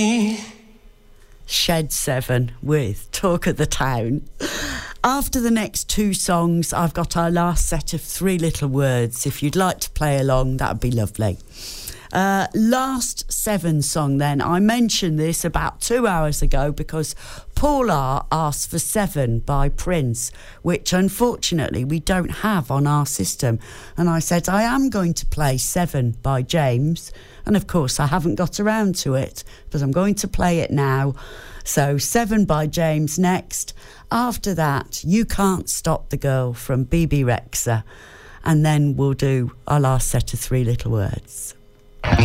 Shed 7 with Talk of the Town. After the next two songs, I've got our last set of Three Little Words. If you'd like to play along, that would be lovely. Last 7 song then. I mentioned this about 2 hours ago because Paula asked for 7 by Prince, which unfortunately we don't have on our system. And I said, I am going to play 7 by James. And of course, I haven't got around to it, but I'm going to play it now. So 7 by James next. After that, You Can't Stop the Girl from BB Rexha. And then we'll do our last set of Three Little Words.